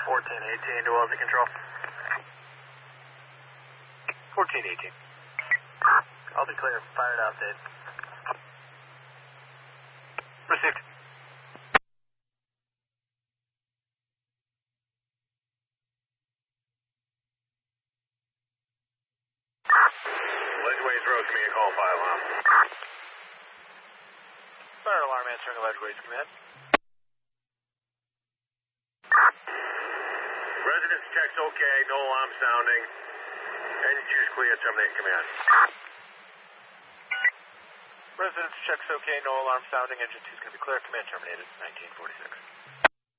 1418 to Aussie Control. 1418. I'll be clear. Fired out, Dave. Received. Ledgeways Road, give me a call, fire alarm. Fire alarm answering Ledgeways Command. Residence checks okay, no alarm sounding. Engine choose clear, terminate command. Residence checks okay, no alarm sounding. Engine 2 is going to be clear. Command terminated. 1946.